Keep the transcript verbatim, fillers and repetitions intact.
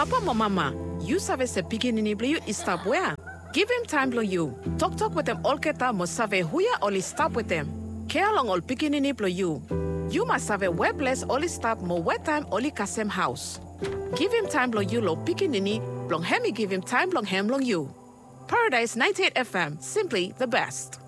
Papa mo mama, you save se pikinini bli you istap where? Give him time blo you. Talk talk with them all keta mo save huya only stop with them. Care along all pikinini blo you. You must have a webless only stop mo wet time only kasem house. Give him time blo you lo pikinini, blong hemi give him time blong hem long you. Paradise ninety-eight F M, simply the best.